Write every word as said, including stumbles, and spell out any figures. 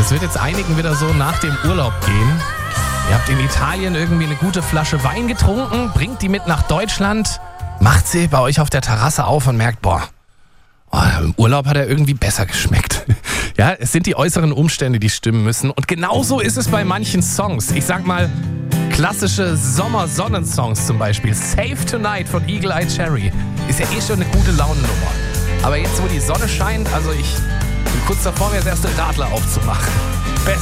Es wird jetzt einigen wieder so nach dem Urlaub gehen. Ihr habt in Italien irgendwie eine gute Flasche Wein getrunken, bringt die mit nach Deutschland, macht sie bei euch auf der Terrasse auf und merkt, boah, oh, im Urlaub hat er irgendwie besser geschmeckt. Ja, es sind die äußeren Umstände, die stimmen müssen. Und genauso ist es bei manchen Songs. Ich sag mal, klassische Sommer-Sonnensongs zum Beispiel. Save Tonight von Eagle Eye Cherry ist ja eh schon eine gute Launennummer. Aber jetzt, wo die Sonne scheint, also ich bin kurz davor, mir das erste Radler aufzumachen.